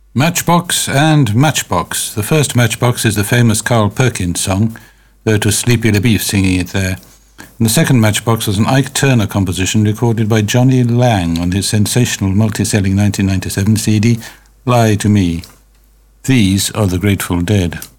Matchbox and Matchbox. The first Matchbox is the famous Carl Perkins song, though it was Sleepy LaBeef singing it there. And the second Matchbox was an Ike Turner composition recorded by Johnny Lang on his sensational multi-selling 1997 CD, Lie to Me. These are the Grateful Dead.